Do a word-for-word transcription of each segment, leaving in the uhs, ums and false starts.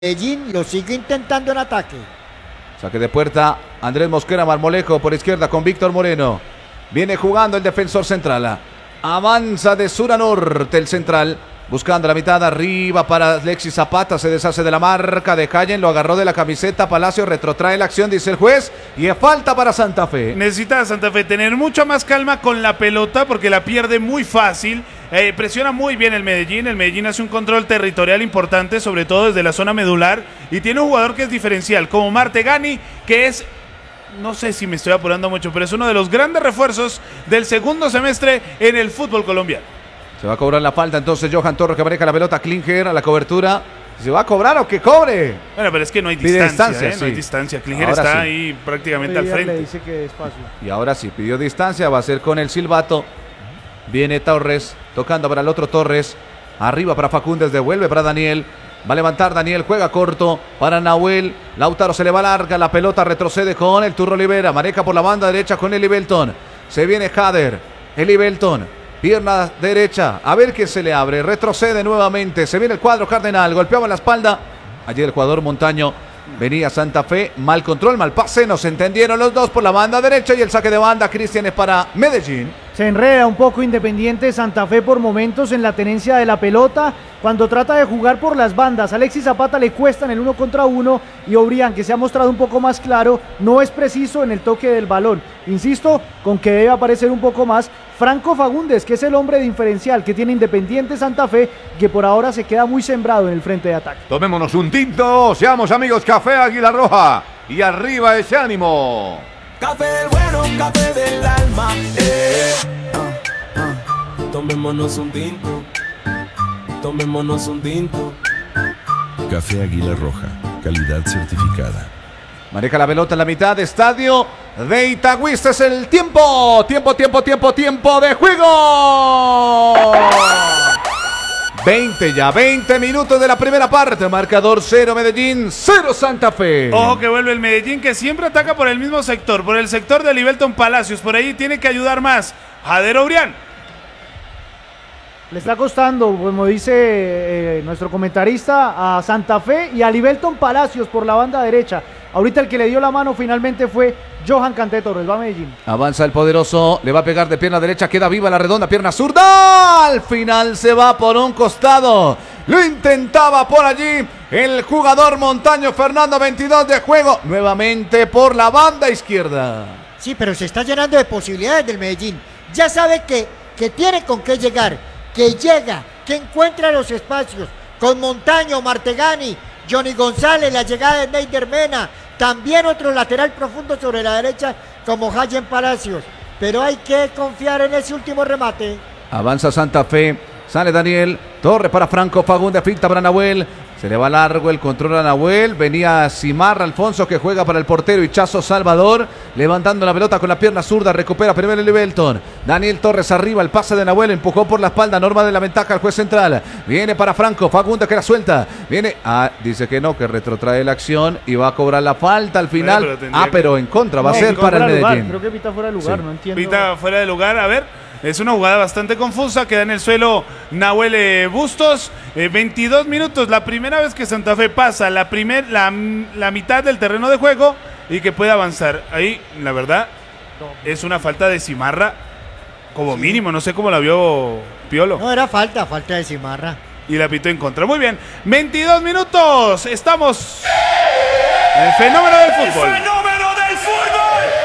Medellín lo sigue intentando en ataque. Saque de puerta, Andrés Mosquera Marmolejo por izquierda con Víctor Moreno. Viene jugando el defensor central. Avanza de sur a norte el central. Buscando la mitad arriba para Alexis Zapata. Se deshace de la marca de Callen. Lo agarró de la camiseta. Palacio retrotrae la acción, dice el juez. Y es falta para Santa Fe. Necesita Santa Fe tener mucha más calma con la pelota porque la pierde muy fácil. Eh, presiona muy bien el Medellín. El Medellín hace un control territorial importante, sobre todo desde la zona medular. Y tiene un jugador que es diferencial, como Martegani, que es... No sé si me estoy apurando mucho, pero es uno de los grandes refuerzos del segundo semestre en el fútbol colombiano. Se va a cobrar la falta entonces Johan Torres, que maneja la pelota. Klinger a la cobertura. ¿Se va a cobrar o que cobre? Bueno, pero es que no hay Pide distancia, distancia, ¿eh? sí. No hay distancia. Klinger Ahora está sí. ahí prácticamente al frente. Le dice que despacio. Y ahora sí, pidió distancia, va a ser con el silbato. Viene Torres, tocando para el otro Torres. Arriba para Facúndez, devuelve para Daniel. Va a levantar Daniel, juega corto para Nahuel. Lautaro se le va larga, la pelota retrocede con el Turro Olivera. Maneja por la banda derecha con Eli Belton. Se viene Jader, Eli Belton. Pierna derecha, a ver qué se le abre. Retrocede nuevamente, se viene el cuadro Cardenal. Golpeaba en la espalda. Allí el jugador Montaño. Venía Santa Fe, mal control, mal pase. No se entendieron los dos por la banda derecha. Y el saque de banda, Cristian, es para Medellín. Se enreda un poco Independiente Santa Fe por momentos en la tenencia de la pelota. Cuando trata de jugar por las bandas, Alexis Zapata le cuesta en el uno contra uno. Y Obrián, que se ha mostrado un poco más claro, no es preciso en el toque del balón. Insisto, con que debe aparecer un poco más Franco Facúndez, que es el hombre diferencial que tiene Independiente Santa Fe, que por ahora se queda muy sembrado en el frente de ataque. Tomémonos un tinto, seamos amigos, Café Águila Roja. Y arriba ese ánimo. Café del bueno, café del alma. Eh. Uh, uh. Tomémonos un tinto. Tomémonos un tinto. Café Águila Roja, calidad certificada. Maneja la pelota en la mitad de estadio de Itagüí. Este es el tiempo. Tiempo, tiempo, tiempo, tiempo de juego. veinte ya, veinte minutos de la primera parte. Marcador cero Medellín, cero Santa Fe. Ojo que vuelve el Medellín, que siempre ataca por el mismo sector, por el sector de Libelton Palacios. Por ahí tiene que ayudar más Jader Obrián. Le está costando, como dice eh, nuestro comentarista, a Santa Fe y a Libelton Palacios por la banda derecha. Ahorita el que le dio la mano finalmente fue Johan Canté Torres. Va a Medellín. Avanza el poderoso, le va a pegar de pierna derecha, queda viva la redonda, pierna zurda. Al final se va por un costado. Lo intentaba por allí el jugador Montaño Fernando, veintidós de juego. Nuevamente por la banda izquierda. Sí, pero se está llenando de posibilidades del Medellín. Ya sabe que, que tiene con qué llegar, que llega, que encuentra los espacios. Con Montaño, Martegani, Johnny González, la llegada de Neider Mena. También otro lateral profundo sobre la derecha como Jayen Palacios. Pero hay que confiar en ese último remate. Avanza Santa Fe, sale Daniel, Torre para Franco Facúndez, finta para Nahuel. Se le va largo el control a Nahuel. Venía Cimarra Alfonso, que juega para el portero Hichazo Salvador. Levantando la pelota con la pierna zurda. Recupera primero el Belton. Daniel Torres arriba. El pase de Nahuel. Empujó por la espalda. Norma de la ventaja al juez central. Viene para Franco. Facúndez, que la suelta. Viene. Ah, dice que no, que retrotrae la acción. Y va a cobrar la falta al final. Bueno, pero ah, pero en contra. Va no, a ser para el Medellín. Lugar. Creo que pita fuera de lugar. Sí. No entiendo. Pita fuera de lugar. A ver. Es una jugada bastante confusa, queda en el suelo Nahuel eh, Bustos, eh, veintidós minutos, la primera vez que Santa Fe pasa la, primer, la, la mitad del terreno de juego y que puede avanzar. Ahí, la verdad, es una falta de Cimarra, como sí. mínimo, no sé cómo la vio Piolo. No, era falta, falta de Cimarra. Y la pitó en contra. Muy bien, veintidós minutos, estamos en el fenómeno del fútbol. ¡El fenómeno del fútbol!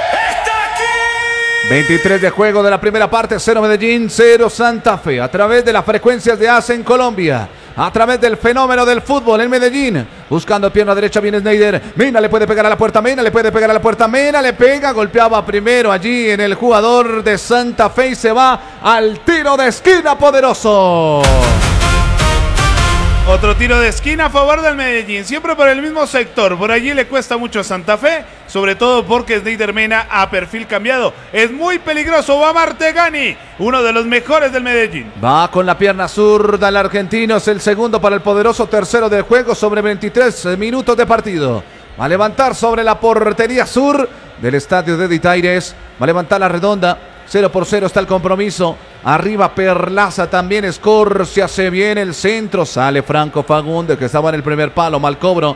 veintitrés de juego de la primera parte, cero Medellín, cero Santa Fe. A través de las frecuencias de A C E en Colombia, a través del fenómeno del fútbol en Medellín. Buscando pierna derecha viene Snyder. Mena le puede pegar a la puerta, Mena le puede pegar a la puerta, Mena le pega, golpeaba primero allí en el jugador de Santa Fe y se va al tiro de esquina poderoso. Otro tiro de esquina a favor del Medellín, siempre por el mismo sector. Por allí le cuesta mucho a Santa Fe, sobre todo porque Neider Mena a perfil cambiado. Es muy peligroso, va Martegani, uno de los mejores del Medellín. Va con la pierna zurda el argentino, es el segundo para el poderoso, tercero del juego sobre veintitrés minutos de partido. Va a levantar sobre la portería sur del estadio de Ditaires, va a levantar la redonda. cero por cero está el compromiso. Arriba Perlaza también. Escorcia se viene el centro. Sale Franco Fagundes, que estaba en el primer palo. Mal cobro.